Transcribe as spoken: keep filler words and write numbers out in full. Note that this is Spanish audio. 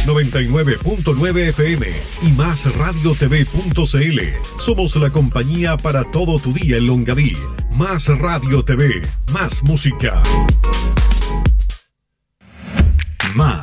noventa y nueve punto nueve F M y más radio t v punto c l. Somos la compañía para todo tu día en Longaví. Más Radio T V, más música. Más